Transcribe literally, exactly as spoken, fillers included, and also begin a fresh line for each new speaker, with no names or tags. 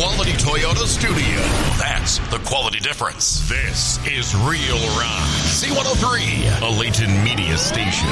Quality Toyota studio. That's the quality difference. This is Real Rock. C one oh three, a Layton Media Station.